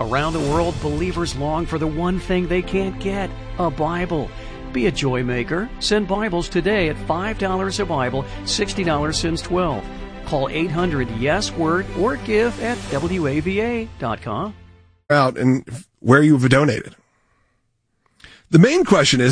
Around the world, believers long for the one thing they can't get, a Bible. Be a joy maker. Send Bibles today at $5 a Bible, $60 since 12. Call 800-YES-WORD or give at WAVA.com. Out and where you've donated. The main question is,